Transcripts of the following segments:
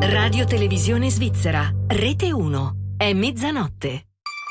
Radio Televisione Svizzera, Rete 1, è mezzanotte.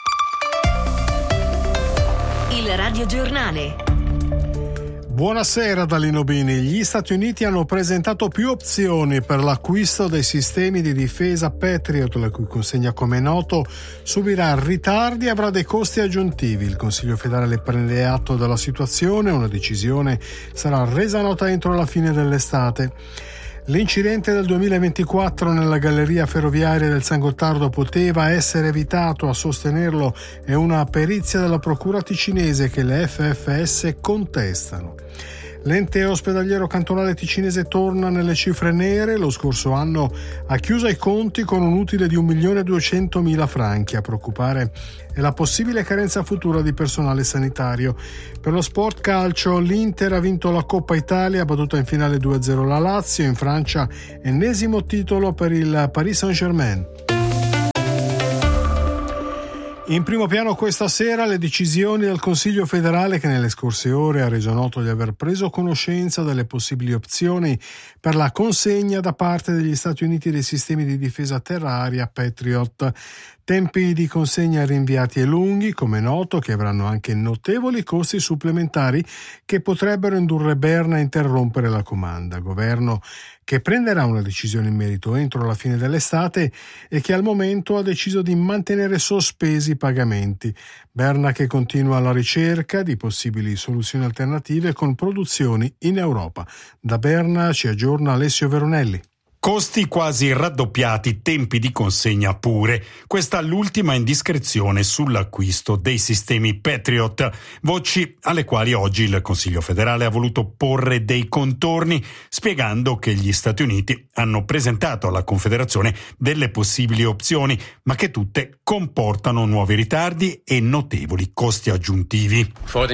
Il radiogiornale. Buonasera da Lino Bini. Gli Stati Uniti hanno presentato più opzioni per l'acquisto dei sistemi di difesa Patriot, la cui consegna, come è noto, subirà ritardi e avrà dei costi aggiuntivi. Il Consiglio federale prende atto della situazione, una decisione sarà resa nota entro la fine dell'estate. L'incidente del 2024 nella galleria ferroviaria del San Gottardo poteva essere evitato, a sostenerlo è una perizia della procura ticinese che le FFS contestano. L'ente ospedaliero cantonale ticinese torna nelle cifre nere. Lo scorso anno ha chiuso i conti con un utile di 1.200.000 franchi. A preoccupare è la possibile carenza futura di personale sanitario. Per lo sport calcio, l'Inter ha vinto la Coppa Italia, battuta in finale 2-0 la Lazio. In Francia, ennesimo titolo per il Paris Saint-Germain. In primo piano questa sera le decisioni del Consiglio federale, che nelle scorse ore ha reso noto di aver preso conoscenza delle possibili opzioni per la consegna da parte degli Stati Uniti dei sistemi di difesa terra-aria Patriot. Tempi di consegna rinviati e lunghi, come noto, che avranno anche notevoli costi supplementari che potrebbero indurre Berna a interrompere la comanda. Governo che prenderà una decisione in merito entro la fine dell'estate e che al momento ha deciso di mantenere sospesi i pagamenti. Berna che continua la ricerca di possibili soluzioni alternative con produzioni in Europa. Da Berna ci aggiorna Alessio Veronelli. Costi quasi raddoppiati, tempi di consegna pure. Questa l'ultima indiscrezione sull'acquisto dei sistemi Patriot, voci alle quali oggi il Consiglio federale ha voluto porre dei contorni, spiegando che gli Stati Uniti hanno presentato alla Confederazione delle possibili opzioni, ma che tutte comportano nuovi ritardi e notevoli costi aggiuntivi.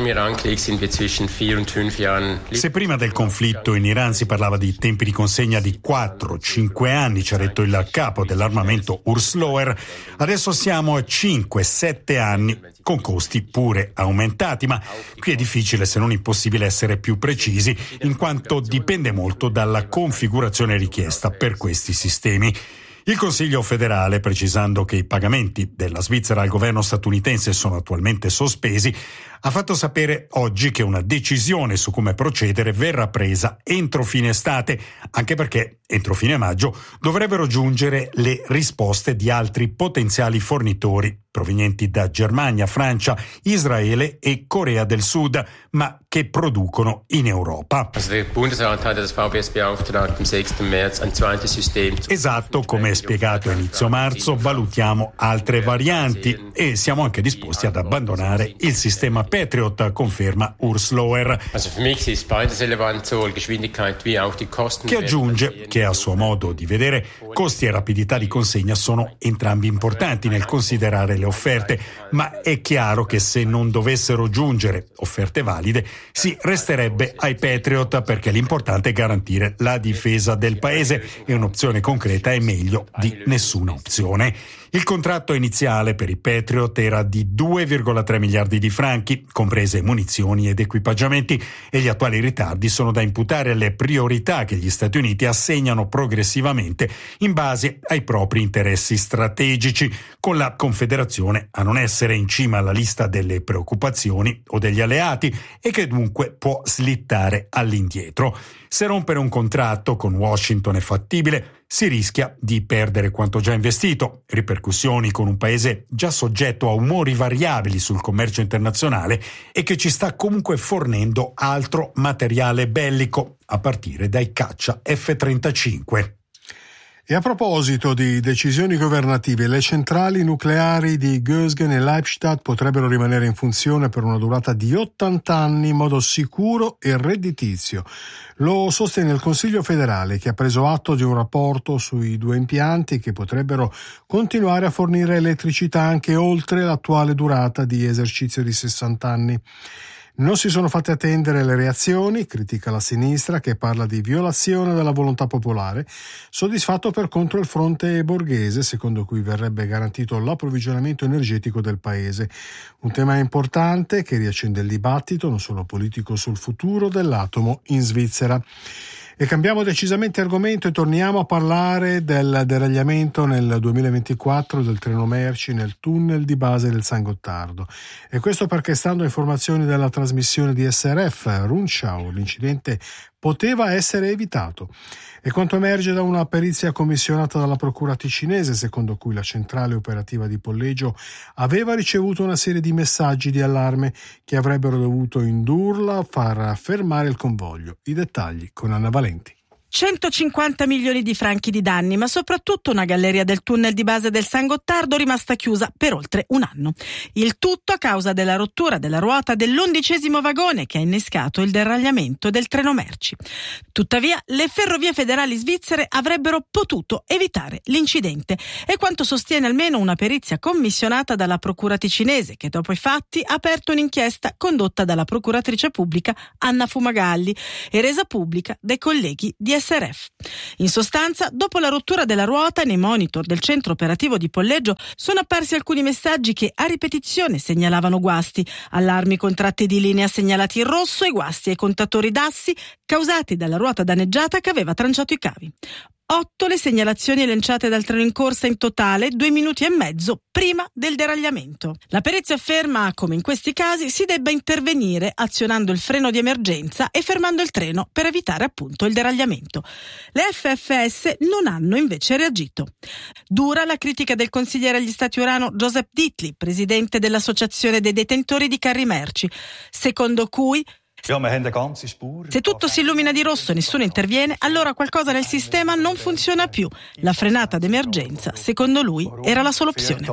Se prima del conflitto in Iran si parlava di tempi di consegna di 4-5 anni, ci ha detto il capo dell'armamento Urs Loher, adesso siamo a 5-7 anni, con costi pure aumentati, ma qui è difficile se non impossibile essere più precisi, in quanto dipende molto dalla configurazione richiesta per questi sistemi. Il Consiglio federale, precisando che i pagamenti della Svizzera al governo statunitense sono attualmente sospesi, ha fatto sapere oggi che una decisione su come procedere verrà presa entro fine estate, anche perché entro fine maggio dovrebbero giungere le risposte di altri potenziali fornitori provenienti da Germania, Francia, Israele e Corea del Sud, ma che producono in Europa. Esatto, come spiegato a inizio marzo, valutiamo altre varianti e siamo anche disposti ad abbandonare il sistema Patriot, conferma Urs Loher, che aggiunge che a suo modo di vedere costi e rapidità di consegna sono entrambi importanti nel considerare le offerte, ma è chiaro che se non dovessero giungere offerte valide si resterebbe ai Patriot, perché l'importante è garantire la difesa del paese e un'opzione concreta è meglio di nessuna opzione. Il contratto iniziale per i Patriot era di 2,3 miliardi di franchi, comprese munizioni ed equipaggiamenti, e gli attuali ritardi sono da imputare alle priorità che gli Stati Uniti assegnano progressivamente in base ai propri interessi strategici, con la Confederazione a non essere in cima alla lista delle preoccupazioni o degli alleati e che dunque può slittare all'indietro. Se rompere un contratto con Washington è fattibile, si rischia di perdere quanto già investito, ripercussioni con un paese già soggetto a umori variabili sul commercio internazionale e che ci sta comunque fornendo altro materiale bellico, a partire dai caccia F-35. E a proposito di decisioni governative, le centrali nucleari di Gösgen e Leibstadt potrebbero rimanere in funzione per una durata di 80 anni in modo sicuro e redditizio. Lo sostiene il Consiglio federale, che ha preso atto di un rapporto sui due impianti che potrebbero continuare a fornire elettricità anche oltre l'attuale durata di esercizio di 60 anni. Non si sono fatte attendere le reazioni, critica la sinistra che parla di violazione della volontà popolare, soddisfatto per contro il fronte borghese, secondo cui verrebbe garantito l'approvvigionamento energetico del paese. Un tema importante che riaccende il dibattito, non solo politico, sul futuro dell'atomo in Svizzera. E cambiamo decisamente argomento e torniamo a parlare del deragliamento nel 2024 del treno merci nel tunnel di base del San Gottardo. E questo perché, stando a informazioni della trasmissione di SRF Rundschau, l'incidente poteva essere evitato. E quanto emerge da una perizia commissionata dalla Procura ticinese, secondo cui la centrale operativa di Polleggio aveva ricevuto una serie di messaggi di allarme che avrebbero dovuto indurla a far fermare il convoglio. I dettagli con Anna Valenti. 150 milioni di franchi di danni, ma soprattutto una galleria del tunnel di base del San Gottardo rimasta chiusa per oltre un anno. Il tutto a causa della rottura della ruota dell'11° vagone che ha innescato il deragliamento del treno merci. Tuttavia, le ferrovie federali svizzere avrebbero potuto evitare l'incidente. È quanto sostiene almeno una perizia commissionata dalla Procura ticinese, che dopo i fatti ha aperto un'inchiesta condotta dalla procuratrice pubblica Anna Fumagalli e resa pubblica dai colleghi di SRF. In sostanza, dopo la rottura della ruota, nei monitor del centro operativo di Polleggio sono apparsi alcuni messaggi che a ripetizione segnalavano guasti, allarmi con tratti di linea segnalati in rosso e guasti ai contatori d'assi causati dalla ruota danneggiata che aveva tranciato i cavi. 8 le segnalazioni lanciate dal treno in corsa in totale 2 minuti e mezzo prima del deragliamento. La perizia afferma come in questi casi si debba intervenire azionando il freno di emergenza e fermando il treno per evitare appunto il deragliamento. Le FFS non hanno invece reagito. Dura la critica del consigliere agli Stati Urano Joseph Dietli, presidente dell'Associazione dei detentori di carri merci, secondo cui se tutto si illumina di rosso e nessuno interviene, allora qualcosa nel sistema non funziona più. La frenata d'emergenza, secondo lui, era la soluzione.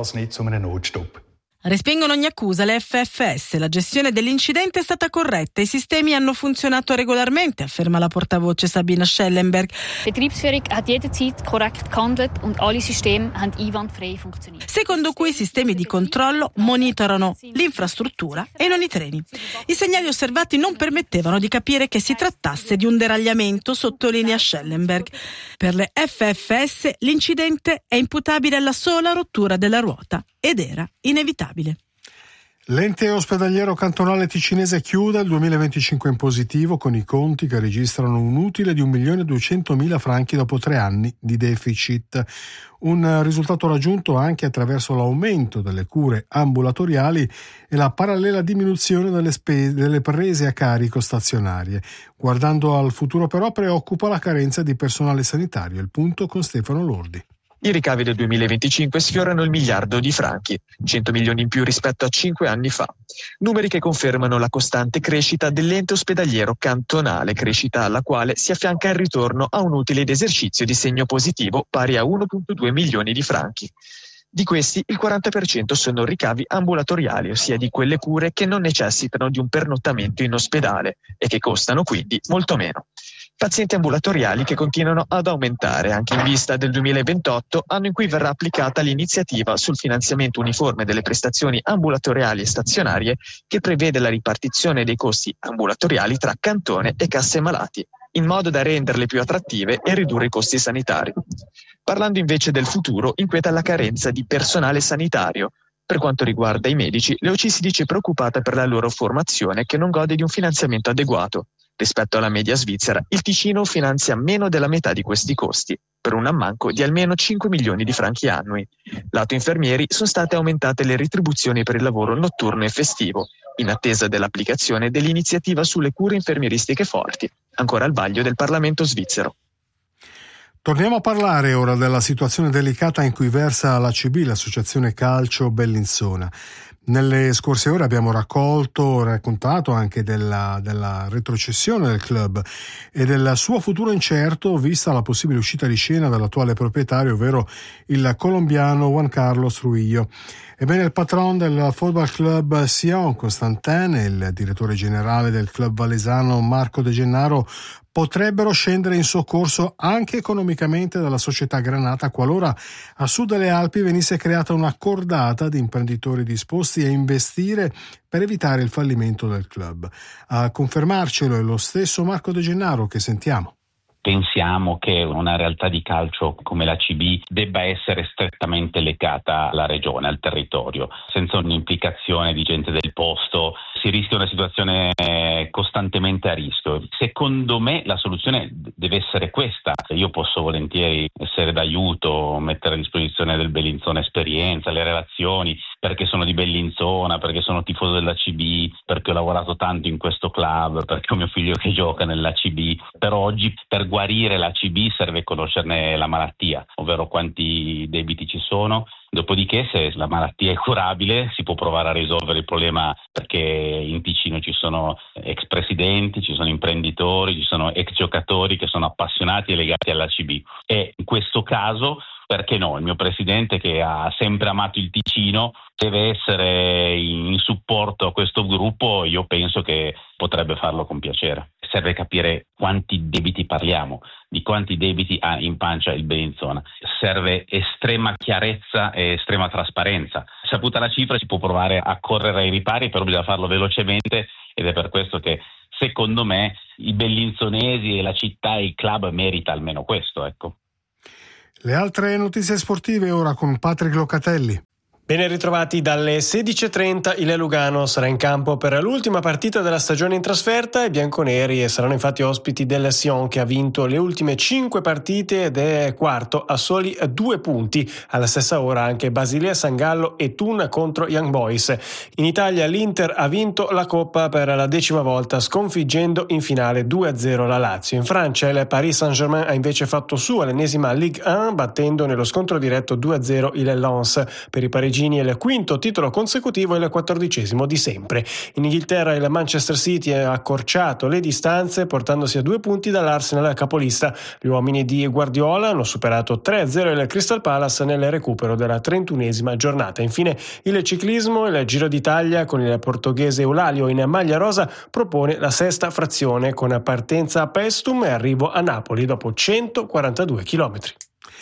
Respingono ogni accusa le FFS. La gestione dell'incidente è stata corretta. I sistemi hanno funzionato regolarmente, afferma la portavoce Sabina Schellenberg. Betriebsführung hat jederzeit korrekt gehandelt und alle Systeme haben einwandfrei funktioniert. Secondo cui i sistemi di controllo monitorano l'infrastruttura e non i treni. I segnali osservati non permettevano di capire che si trattasse di un deragliamento, sottolinea Schellenberg. Per le FFS l'incidente è imputabile alla sola rottura della ruota ed era inevitabile. L'ente ospedaliero cantonale ticinese chiude il 2025 in positivo con i conti che registrano un utile di 1.200.000 franchi dopo 3 anni di deficit. Un risultato raggiunto anche attraverso l'aumento delle cure ambulatoriali e la parallela diminuzione delle prese a carico stazionarie. Guardando al futuro però preoccupa la carenza di personale sanitario. Il punto con Stefano Lordi. I ricavi del 2025 sfiorano il 1 miliardo di franchi, 100 milioni in più rispetto a 5 anni fa. Numeri che confermano la costante crescita dell'ente ospedaliero cantonale, crescita alla quale si affianca il ritorno a un utile d'esercizio di segno positivo pari a 1,2 milioni di franchi. Di questi il 40% sono ricavi ambulatoriali, ossia di quelle cure che non necessitano di un pernottamento in ospedale e che costano quindi molto meno. Pazienti ambulatoriali che continuano ad aumentare anche in vista del 2028, anno in cui verrà applicata l'iniziativa sul finanziamento uniforme delle prestazioni ambulatoriali e stazionarie che prevede la ripartizione dei costi ambulatoriali tra cantone e casse malati, in modo da renderle più attrattive e ridurre i costi sanitari. Parlando invece del futuro, inquieta la carenza di personale sanitario. Per quanto riguarda i medici, l'EOC si dice preoccupata per la loro formazione che non gode di un finanziamento adeguato. Rispetto alla media svizzera, il Ticino finanzia meno della metà di questi costi, per un ammanco di almeno 5 milioni di franchi annui. Lato infermieri sono state aumentate le retribuzioni per il lavoro notturno e festivo, in attesa dell'applicazione dell'iniziativa sulle cure infermieristiche forti, ancora al vaglio del Parlamento svizzero. Torniamo a parlare ora della situazione delicata in cui versa l'ACB, l'Associazione Calcio Bellinzona. Nelle scorse ore abbiamo raccontato anche della retrocessione del club e del suo futuro incerto, vista la possibile uscita di scena dall'attuale proprietario, ovvero il colombiano Juan Carlos Trujillo. Ebbene, il patron del Football Club Sion, Constantin, e il direttore generale del club valesano Marco De Gennaro potrebbero scendere in soccorso anche economicamente dalla società granata qualora a sud delle Alpi venisse creata una cordata di imprenditori disposti a investire per evitare il fallimento del club. A confermarcelo è lo stesso Marco De Gennaro, che sentiamo. Pensiamo che una realtà di calcio come la CB debba essere strettamente legata alla regione, al territorio, senza un'implicazione di gente del posto, si rischia una situazione costantemente a rischio. Secondo me la soluzione deve essere questa. Io posso volentieri essere d'aiuto, mettere a disposizione del Bellinzona esperienza, le relazioni, perché sono di Bellinzona, perché sono tifoso dell'ACB, perché ho lavorato tanto in questo club, perché ho mio figlio che gioca nell'ACB. Però oggi per guarire l'ACB serve conoscerne la malattia, ovvero quanti debiti ci sono. Dopodiché, se la malattia è curabile, si può provare a risolvere il problema, perché in Ticino ci sono ex presidenti, ci sono imprenditori, ci sono ex giocatori che sono appassionati e legati all'ACB. E in questo caso, perché no? Il mio presidente, che ha sempre amato il Ticino, deve essere in supporto a questo gruppo. Io penso che potrebbe farlo con piacere. Serve capire quanti debiti parliamo, di quanti debiti ha in pancia il Bellinzona. Serve estrema chiarezza e estrema trasparenza. Saputa la cifra, si può provare a correre ai ripari, però bisogna farlo velocemente, ed è per questo che secondo me i bellinzonesi e la città e il club merita almeno questo, ecco. Le altre notizie sportive ora con Patrick Locatelli. Ben ritrovati. Dalle 16.30 il Lugano sarà in campo per l'ultima partita della stagione in trasferta. I bianconeri saranno infatti ospiti del Sion, che ha vinto le ultime 5 partite ed è quarto a soli 2 punti. Alla stessa ora anche Basilea, San Gallo e Thun contro Young Boys. In Italia l'Inter ha vinto la Coppa per la 10ª volta, sconfiggendo in finale 2-0 la Lazio. In Francia il Paris Saint-Germain ha invece fatto sua l'ennesima Ligue 1, battendo nello scontro diretto 2-0 il Lens. Per i parigini è il quinto titolo consecutivo e il 14° di sempre. In Inghilterra il Manchester City ha accorciato le distanze, portandosi a 2 punti dall'Arsenal capolista. Gli uomini di Guardiola hanno superato 3-0 il Crystal Palace nel recupero della 31ª giornata. Infine il ciclismo, il Giro d'Italia con il portoghese Eulalio in maglia rosa propone la 6ª frazione, con partenza a Paestum e arrivo a Napoli dopo 142 chilometri.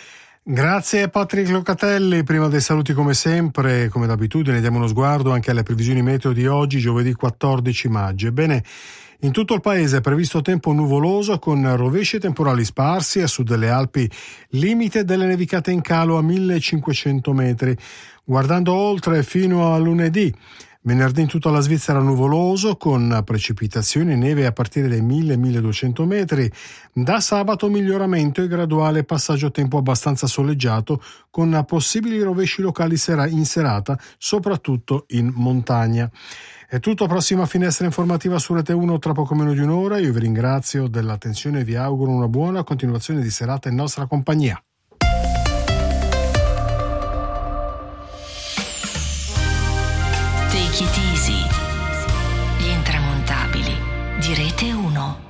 Grazie Patrick Locatelli. Prima dei saluti, come sempre, come d'abitudine, diamo uno sguardo anche alle previsioni meteo di oggi, giovedì 14 maggio. Ebbene, in tutto il paese è previsto tempo nuvoloso con rovesci e temporali sparsi. A sud delle Alpi limite delle nevicate in calo a 1500 metri. Guardando oltre fino a lunedì, venerdì in tutta la Svizzera nuvoloso con precipitazioni e neve a partire dai 1000-1200 metri. Da sabato miglioramento e graduale passaggio a tempo abbastanza soleggiato con possibili rovesci locali in serata, soprattutto in montagna. È tutto, prossima finestra informativa su Rete 1 tra poco meno di un'ora. Io vi ringrazio dell'attenzione e vi auguro una buona continuazione di serata in nostra compagnia. Take it easy. Gli intramontabili di Rete 1.